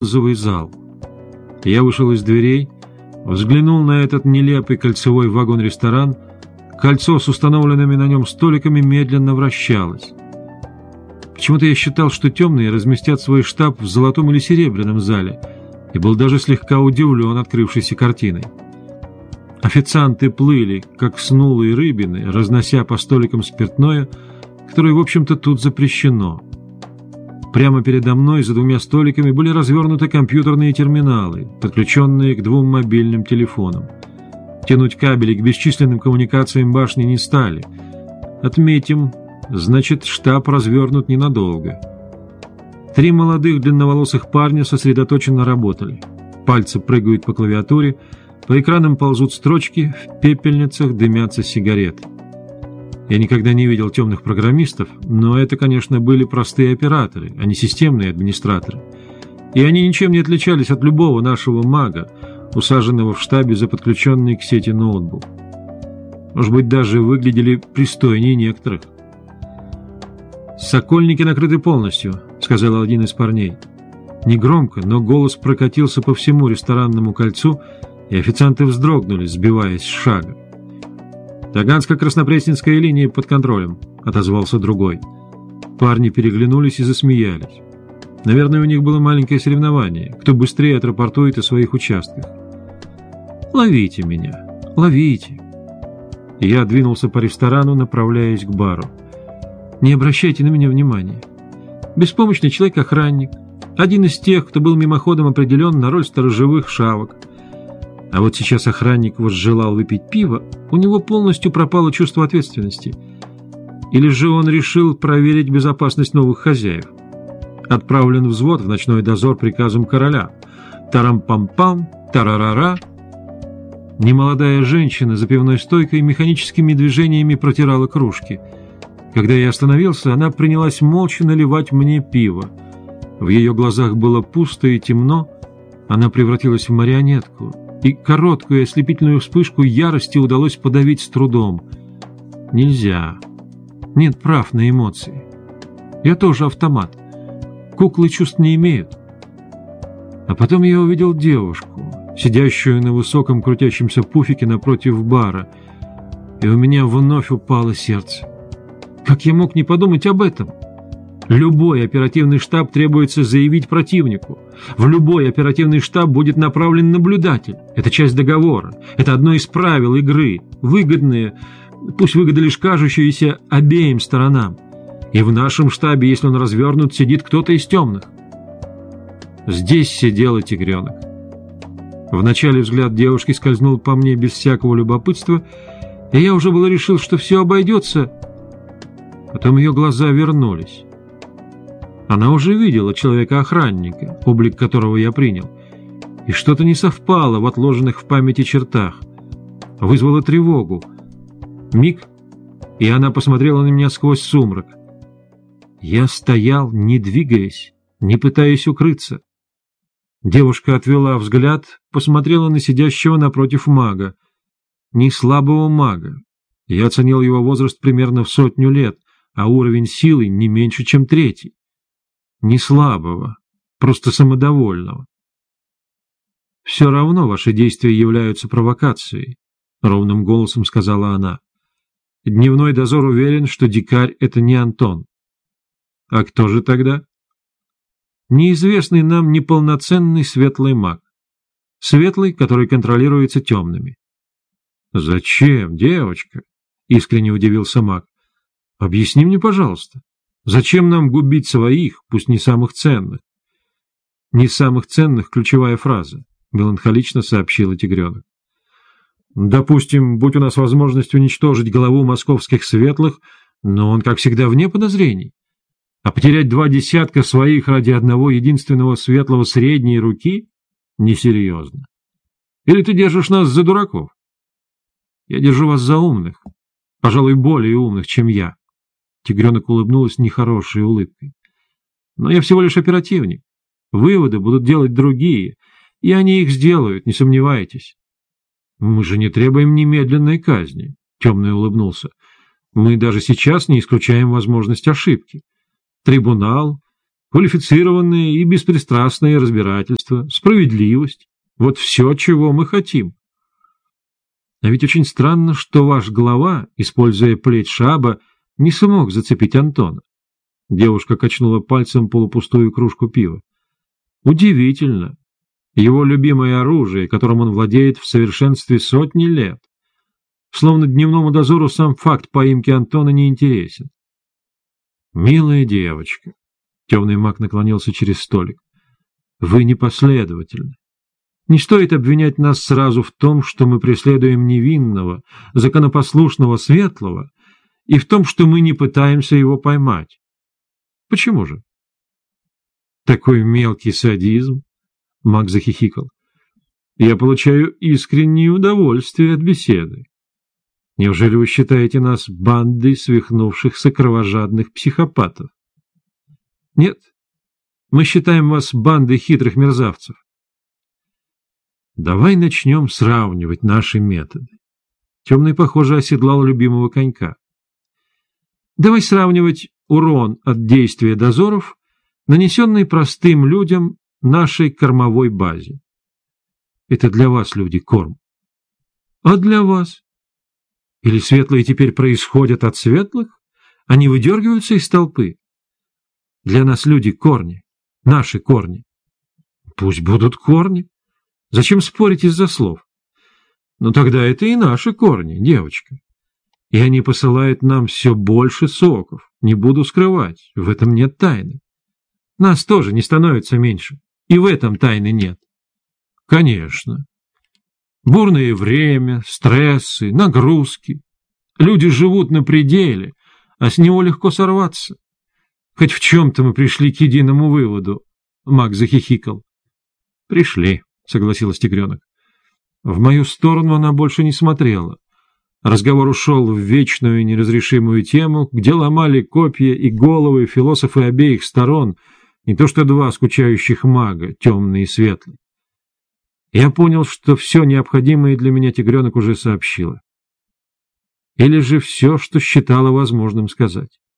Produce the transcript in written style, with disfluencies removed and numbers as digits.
розовый зал. Я вышел из дверей, взглянул на этот нелепый кольцевой вагон-ресторан. Кольцо с установленными на нем столиками медленно вращалось. Почему-то я считал, что темные разместят свой штаб в золотом или серебряном зале, и был даже слегка удивлен открывшейся картиной. Официанты плыли, как снулые рыбины, разнося по столикам спиртное, которое, в общем-то, тут запрещено. Прямо передо мной за двумя столиками были развернуты компьютерные терминалы, подключенные к двум мобильным телефонам. Тянуть кабели к бесчисленным коммуникациям башни не стали. Отметим, значит, штаб развернут ненадолго. 3 молодых длинноволосых парня сосредоточенно работали. Пальцы прыгают по клавиатуре, по экранам ползут строчки, в пепельницах дымятся сигареты. Я никогда не видел темных программистов, но это, конечно, были простые операторы, а не системные администраторы. И они ничем не отличались от любого нашего мага, усаженного в штабе за подключенный к сети ноутбук. Может быть, даже выглядели пристойнее некоторых. «Сокольники накрыты полностью», — сказал один из парней. Негромко, но голос прокатился по всему ресторанному кольцу, и официанты вздрогнули, сбиваясь с шага. «Таганско-Краснопресненская линия под контролем», — отозвался другой. Парни переглянулись и засмеялись. Наверное, у них было маленькое соревнование, кто быстрее отрапортует о своих участках. «Ловите меня, ловите». Я двинулся по ресторану, направляясь к бару. Не обращайте на меня внимания. Беспомощный человек-охранник, один из тех, кто был мимоходом определен на роль сторожевых шавок. А вот сейчас охранник возжелал выпить пиво, у него полностью пропало чувство ответственности. Или же он решил проверить безопасность новых хозяев. Отправлен взвод в ночной дозор приказом короля. Тарам-пам-пам, тарарара. Немолодая женщина за пивной стойкой механическими движениями протирала кружки. Когда я остановился, она принялась молча наливать мне пиво. В ее глазах было пусто и темно, она превратилась в марионетку, и короткую ослепительную вспышку ярости удалось подавить с трудом. Нельзя. Нет прав на эмоции. Я тоже автомат. Куклы чувств не имеют. А потом я увидел девушку, сидящую на высоком крутящемся пуфике напротив бара, и у меня вновь упало сердце. Как я мог не подумать об этом? Любой оперативный штаб требуется заявить противнику. В любой оперативный штаб будет направлен наблюдатель. Это часть договора. Это одно из правил игры. Выгодные, пусть выгода лишь кажущиеся обеим сторонам. И в нашем штабе, если он развернут, сидит кто-то из темных. Здесь сидел тигренок. Вначале взгляд девушки скользнул по мне без всякого любопытства, и я уже было решил, что все обойдется. Потом ее глаза вернулись. Она уже видела человека-охранника, облик которого я принял, и что-то не совпало в отложенных в памяти чертах. Вызвало тревогу. Миг, и она посмотрела на меня сквозь сумрак. Я стоял, не двигаясь, не пытаясь укрыться. Девушка отвела взгляд, посмотрела на сидящего напротив мага. Не слабого мага. Я оценил его возраст примерно в 100 лет, а уровень силы не меньше, чем 3. Не слабого, просто самодовольного. «Все равно ваши действия являются провокацией», — ровным голосом сказала она. «Дневной дозор уверен, что дикарь — это не Антон». «А кто же тогда?» «Неизвестный нам неполноценный светлый маг. Светлый, который контролируется темными». «Зачем, девочка?» — искренне удивился маг. «Объясни мне, пожалуйста, зачем нам губить своих, пусть не самых ценных?» «Не самых ценных» — ключевая фраза, — меланхолично сообщила тигренок. «Допустим, будь у нас возможность уничтожить главу московских светлых, но он, как всегда, вне подозрений. А потерять 2 десятка своих ради одного единственного светлого средней руки — несерьезно. Или ты держишь нас за дураков?» «Я держу вас за умных, пожалуй, более умных, чем я». Тигренок улыбнулась нехорошей улыбкой. «Но я всего лишь оперативник. Выводы будут делать другие, и они их сделают, не сомневайтесь». «Мы же не требуем немедленной казни», — Темный улыбнулся. «Мы даже сейчас не исключаем возможность ошибки. Трибунал, Квалифицированное и беспристрастное разбирательство, справедливость — вот все, чего мы хотим. А ведь очень странно, что ваш глава, используя плеть Шааба, не смог зацепить Антона. Девушка качнула пальцем полупустую кружку пива. Удивительно. Его любимое оружие, которым он владеет в совершенстве сотни лет. Словно дневному дозору сам факт поимки Антона не интересен. «Милая девочка», — темный маг наклонился через столик, — «вы непоследовательны. Не стоит обвинять нас сразу в том, что мы преследуем невинного, законопослушного светлого, и в том, что мы не пытаемся его поймать. Почему же?» «Такой мелкий садизм», — маг захихикал. «Я получаю искреннее удовольствие от беседы. Неужели вы считаете нас бандой свихнувшихся кровожадных психопатов? Нет, мы считаем вас бандой хитрых мерзавцев. Давай начнем сравнивать наши методы». Темный, похоже, оседлал любимого конька. «Давай сравнивать урон от действия дозоров, нанесенный простым людям нашей кормовой базе. Это для вас, люди, корм. А для вас? Или светлые теперь происходят от светлых? Они выдергиваются из толпы? Для нас люди — корни, наши корни. Пусть будут корни. Зачем спорить из-за слов? Но тогда это и наши корни, девочка. И они посылают нам все больше соков. Не буду скрывать, в этом нет тайны. Нас тоже не становится меньше, и в этом тайны нет. Конечно. Бурное время, стрессы, нагрузки. Люди живут на пределе, а с него легко сорваться. Хоть в чем-то мы пришли к единому выводу. Маг захихикал. Пришли, согласилась тигренок. В мою сторону она больше не смотрела. Разговор ушел в вечную неразрешимую тему, где ломали копья и головы философы обеих сторон, не то что два скучающих мага, темный и светлый. Я понял, что все необходимое для меня тигренок уже сообщила. Или же все, что считала возможным сказать.